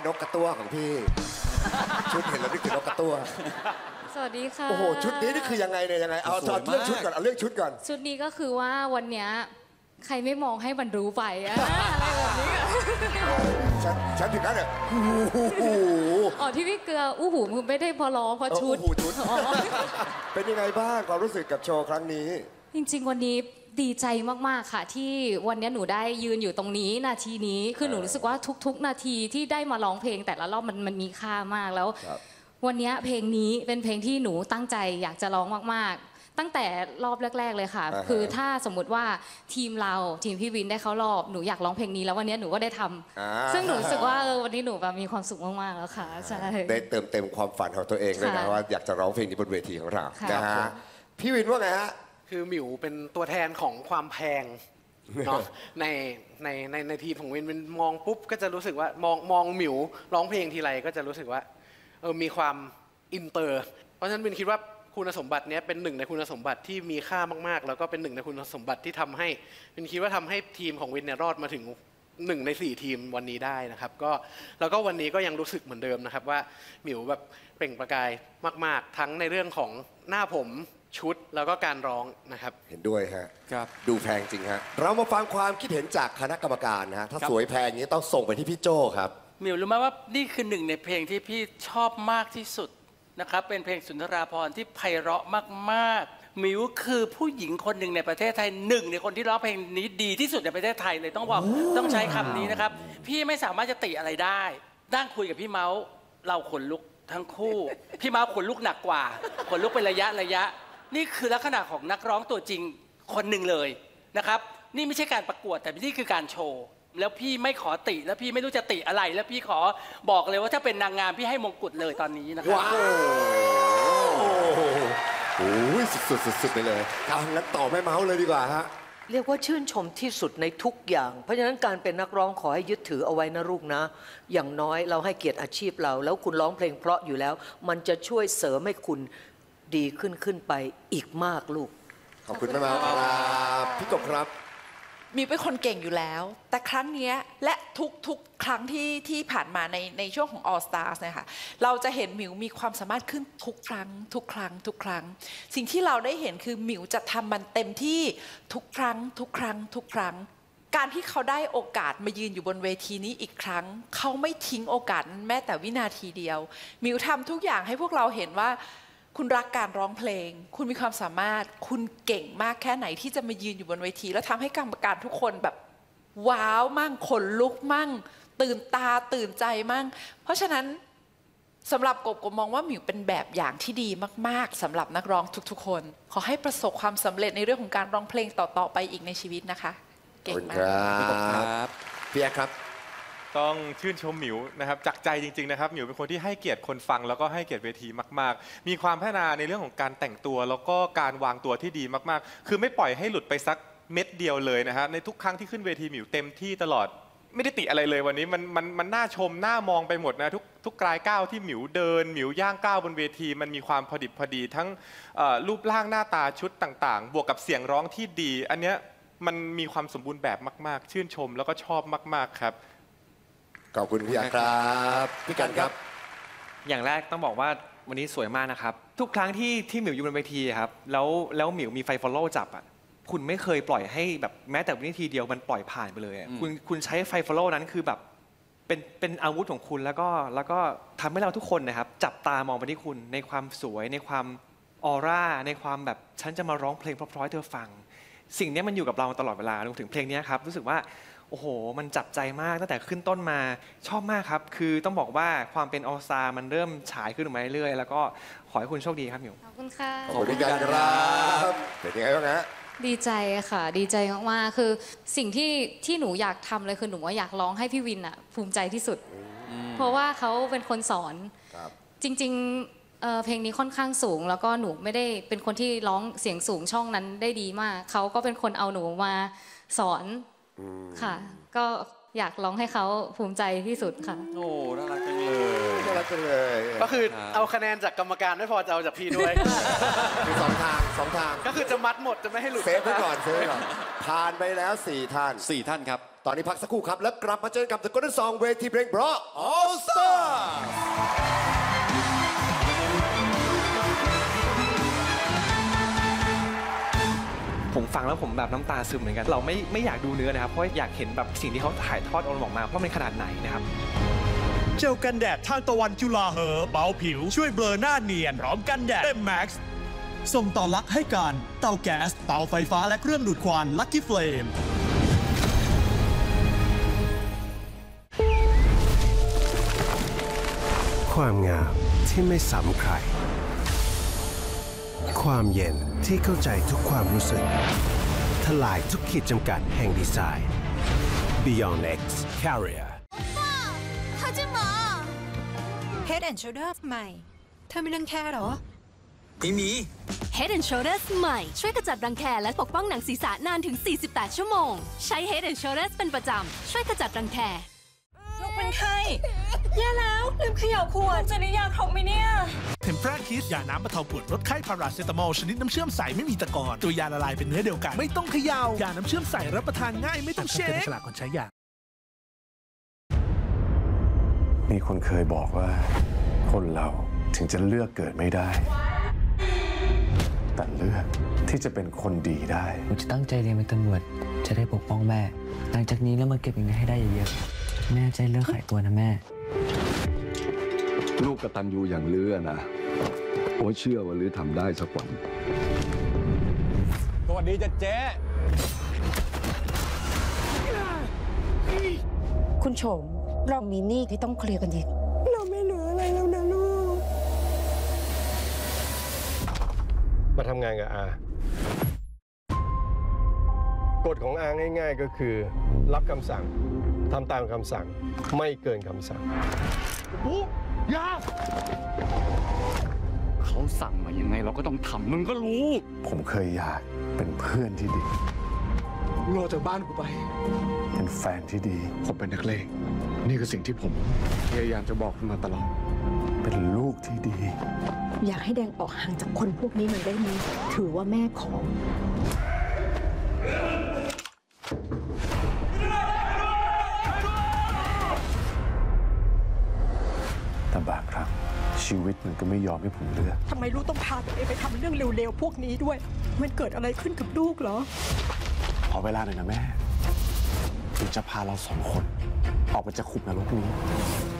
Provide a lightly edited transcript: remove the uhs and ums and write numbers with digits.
นกกระตั้วของพี่ชุดเห็นแล้วนึกถึงนกกระตั้วสวัสดีค่ะโอ้โหชุดนี้นี่คือยังไงเนี่ยยังไงเอาเรื่องชุดก่อนเอาเรื่องชุดก่อนชุดนี้ก็คือว่าวันเนี้ยใครไม่มองให้มันรู้ไปอะไรแบบนี้ฉันถึงนั้นเนี่ยอ๋อที่พี่เกลืออู้หูมึงไม่ได้พอร้องเพราะชุดเป็นยังไงบ้างความรู้สึกกับโชว์ครั้งนี้จริงๆวันนี้ดีใจมากๆค่ะที่วันนี้หนูได้ยืนอยู่ตรงนี้นาทีนี้คือหนูรู้สึกว่าทุกๆนาทีที่ได้มาร้องเพลงแต่ละรอบมันมีค่ามากแล้ววันนี้เพลงนี้เป็นเพลงที่หนูตั้งใจอยากจะร้องมากๆตั้งแต่รอบแรกๆเลยค่ะคือถ้าสมมุติว่าทีมพี่วินได้เข้ารอบหนูอยากร้องเพลงนี้แล้ววันนี้หนูก็ได้ทำซึ่งหนูรู้สึกว่าวันนี้หนูแบบมีความสุขมากๆแล้วค่ะใช่ได้เติมเต็มความฝันของตัวเองเลยนะว่าอยากจะร้องเพลงนี้บนเวทีของเรานะฮะพี่วินว่าไงฮะคือหมิวเป็นตัวแทนของความแพงเนาะในทีมของวินมองปุ๊บก็จะรู้สึกว่ามองหมิวร้องเพลงทีไรก็จะรู้สึกว่ามีความอินเตอร์เพราะฉะนั้นวินคิดว่าคุณสมบัตินี้เป็นหนึ่งในคุณสมบัติที่มีค่ามากๆแล้วก็เป็นหนึ่งในคุณสมบัติที่ทำให้วินคิดว่าทำให้ทีมของวินเนี่ยรอดมาถึง1 ใน 4ทีมวันนี้ได้นะครับแล้วก็วันนี้ก็ยังรู้สึกเหมือนเดิมนะครับว่าหมิวแบบเปล่งประกายมากๆทั้งในเรื่องของหน้าผมชุดแล้วก็การร้องนะครับเห็นด้วยฮะครับดูแพงจริงฮะเรามาฟังความคิดเห็นจากคณะกรรมการนะฮะถ้าสวยแพงนี้ต้องส่งไปที่พี่โจ้ครับหมิวรู้ไหมว่านี่คือหนึ่งในเพลงที่พี่ชอบมากที่สุดนะครับเป็นเพลงสุนทราภรณ์ที่ไพเราะมากๆหมิวคือผู้หญิงคนหนึ่งในประเทศไทยหนึ่งในคนที่ร้องเพลงนี้ดีที่สุดในประเทศไทยเลยต้องใช้คำนี้นะครับพี่ไม่สามารถจะติอะไรได้นั่งคุยกับพี่เมาส์เราขนลุกทั้งคู่พี่เมาส์ขนลุกหนักกว่าขนลุกเป็นระยะนี่คือลักษณะของนักร้องตัวจริงคนหนึ่งเลยนะครับนี่ไม่ใช่การประกวดแต่นี่คือการโชว์แล้วพี่ไม่ขอติแล้วพี่ไม่รู้จะติอะไรแล้วพี่ขอบอกเลยว่าถ้าเป็นนางงามพี่ให้มงกุฎเลยตอนนี้นะครับว้าวโอ้ยสุดไปเลยเอางั้นต่อแม่เมาส์เลยดีกว่าฮะเรียกว่าชื่นชมที่สุดในทุกอย่างเพราะฉะนั้นการเป็นนักร้องขอให้ยึดถือเอาไว้นะลูกนะอย่างน้อยเราให้เกียรติอาชีพเราแล้วคุณร้องเพลงเพราะอยู่แล้วมันจะช่วยเสริมให้คุณดีขึ้นไปอีกมากลูกขอบคุณแม่เมาส์ครับพี่กบครับมิวเป็นคนเก่งอยู่แล้วแต่ครั้งนี้และทุกครั้งที่ผ่านมาในช่วงของ All Stars เนี่ยค่ะเราจะเห็นมิวมีความสามารถขึ้นทุกครั้งสิ่งที่เราได้เห็นคือมิวจะทำมันเต็มที่ทุกครั้งการที่เขาได้โอกาสมายืนอยู่บนเวทีนี้อีกครั้งเขาไม่ทิ้งโอกาสนั้นแม้แต่วินาทีเดียวมิวทำทุกอย่างให้พวกเราเห็นว่าคุณรักการร้องเพลงคุณมีความสามารถคุณเก่งมากแค่ไหนที่จะมายืนอยู่บนเวทีแล้วทำให้กรรมการทุกคนแบบว้าวมั่งขนลุกมั่งตื่นตาตื่นใจมั่งเพราะฉะนั้นสำหรับกบมองว่าหมิวเป็นแบบอย่างที่ดีมากๆสำหรับนักร้องทุกๆคนขอให้ประสบความสำเร็จในเรื่องของการร้องเพลงต่อๆไปอีกในชีวิตนะคะเก่งมากครับพี่แอ๊ครับต้องชื่นชมหมิวนะครับจากใจจริงๆนะครับหมิวเป็นคนที่ให้เกียรติคนฟังแล้วก็ให้เกียรติเวทีมากๆมีความพัฒนาในเรื่องของการแต่งตัวแล้วก็การวางตัวที่ดีมากๆคือไม่ปล่อยให้หลุดไปสักเม็ดเดียวเลยนะฮะในทุกครั้งที่ขึ้นเวทีหมิวเต็มที่ตลอดไม่ได้ติอะไรเลยวันนี้มันน่าชมน่ามองไปหมดนะทุกกลายก้าวที่หมิวเดินหมิวย่างก้าวบนเวทีมันมีความพอดิบพอดีทั้งรูปร่างหน้าตาชุดต่างๆบวกกับเสียงร้องที่ดีอันเนี้ยมันมีความสมบูรณ์แบบมากๆชื่นชมแล้วก็ชอบมากๆครับขอบคุณพี่ครับพี่กันครับอย่างแรกต้องบอกว่าวันนี้สวยมากนะครับทุกครั้งที่หมิวอยู่บนเวทีครับแล้วหมิวมีไฟฟอลโล่จับอ่ะคุณไม่เคยปล่อยให้แบบแม้แต่วินาทีเดียวมันปล่อยผ่านไปเลยคุณใช้ไฟฟอลโล่นั้นคือแบบเป็นอาวุธของคุณแล้วก็ทำให้เราทุกคนนะครับจับตามองไปที่คุณในความสวยในความออร่าในความแบบฉันจะมาร้องเพลงเพราะๆให้เธอฟังสิ่งนี้มันอยู่กับเราตลอดเวลารวมถึงเพลงนี้ครับรู้สึกว่าโอ้โหมันจับใจมากตั้งแต่ขึ้นต้นมาชอบมากครับคือต้องบอกว่าความเป็นออลสตาร์มันเริ่มฉายขึ้นมาเรื่อยๆแล้วก็ขอให้คุณโชคดีครับหมิวขอบคุณค่ะขอบคุณครับเป็นยังไงบ้างฮะดีใจค่ะดีใจมากๆคือสิ่งที่หนูอยากทำเลยคือหนูว่าอยากร้องให้พี่วินอ่ะภูมิใจที่สุดเพราะว่าเขาเป็นคนสอนจริงๆเพลงนี้ค่อนข้างสูงแล้วก็หนูไม่ได้เป็นคนที่ร้องเสียงสูงช่องนั้นได้ดีมากเขาก็เป็นคนเอาหนูมาสอนค่ะก็อยากร้องให้เขาภูมิใจที่สุดค่ะโอ้น่ารักจังเลยก็คือเอาคะแนนจากกรรมการไม่พอจะเอาจากพี่ด้วยมีสองทางก็คือจะมัดหมดจะไม่ให้หลุดเซฟไว้ก่อนผ่านไปแล้ว4 ท่าน 4 ท่านครับตอนนี้พักสักครู่ครับแล้วกลับมาเจอกับ The Golden Song เวทีเพลงเพราะ All Star ผมฟังแล้วผมแบบน้ำตาซึมเหมือนกันเราไม่อยากดูเนื้อนะครับเพราะอยากเห็นแบบสิ่งที่เขาถ่ายทอดออกมาว่ามันขนาดไหนนะครับเจลกันแดดทางตะวันจุฬาเหอเบาผิวช่วยเบลอหน้าเนียนพร้อมกันแดดเต็มแม็กซ์ส่งต่อลักให้การเตาแก๊สเตาไฟฟ้าและเครื่องดูดควันลัคกี้เฟลมความงามที่ไม่ซ้ำใครความเย็นที่เข้าใจทุกความรู้สึกทลายทุกขีดจำกัดแห่งดีไซน์ Beyond X Carrier Head and Shoulders ใหม่เธอมีรังแคเหรอไม่มี Head and Shoulders ใหม่ช่วยกระจัดรังแคและปกป้องหนังศีรษะนานถึง48ชั่วโมงใช้ Head and Shoulders เป็นประจำช่วยกระจัดรังแคลูกเป็นไข้แย่แล้วลืมเขย่าขวดจะได้ยาครบไหมเนี่ยเทมเพราคิสยาน้ำบรรเทาปวดลดไข้พาราเซตามอลชนิดน้ำเชื่อมใสไม่มีตะกอนตัวยาละลายเป็นเนื้อเดียวกันไม่ต้องเขย่ายาน้ำเชื่อมใสรับประทานง่ายไม่ต้องเช็คฉลากก่อนใช้ยามีคนเคยบอกว่าคนเราถึงจะเลือกเกิดไม่ได้แต่เลือกที่จะเป็นคนดีได้ผมจะตั้งใจเรียนเป็นตำรวจจะได้ปกป้องแม่หลังจากนี้แล้วมาเก็บเงินให้ได้เยอะๆแม่ใจเลิกขายตัวนะแม่ลูกกตัญญูอย่างลือนะโอ้เชื่อว่าลือทำได้สักวันสวัสดีจ้ะเจ๊คุณโฉมเรามีหนี้ที่ต้องเคลียร์กันอีกเราไม่เหลืออะไรแล้วนะลูกมาทำงานกับอากฎของอาง่ายๆก็คือรับคำสั่งทำตามคำสั่งไม่เกินคำสั่งปุ๊ยาเขาสั่งมายังไงเราก็ต้องทำมึงก็รู้ผมเคยอยากเป็นเพื่อนที่ดีรอจากบ้านกูไปเป็นแฟนที่ดีผมเป็นนักเลงนี่คือสิ่งที่ผมพยายามจะบอกคุณมาตลอดเป็นลูกที่ดีอยากให้แดงออกห่างจากคนพวกนี้มันได้ไหมถือว่าแม่ขอแต่บางครั้งชีวิตมันก็ไม่ยอมให้ผมเลือกทำไมลูกต้องพาตัวเองไปทำเรื่องเร็วๆพวกนี้ด้วยมันเกิดอะไรขึ้นกับลูกเหรอขอเวลาหน่อยนะแม่ถึงจะพาเรา2 คนออกไปจากคุกนรกนี้